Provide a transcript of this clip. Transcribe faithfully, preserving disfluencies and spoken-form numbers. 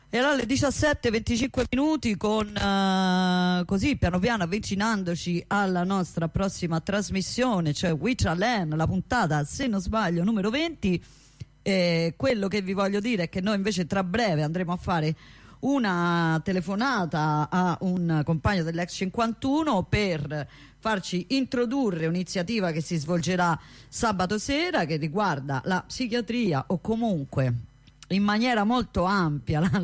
E allora alle diciassette e venticinque minuti, con uh, così piano piano avvicinandoci alla nostra prossima trasmissione, cioè Wichalen, la puntata, se non sbaglio, numero venti. Eh, quello che vi voglio dire è che noi invece tra breve andremo a fare una telefonata a un compagno dell'Ex cinquantuno per farci introdurre un'iniziativa che si svolgerà sabato sera, che riguarda la psichiatria, o comunque in maniera molto ampia la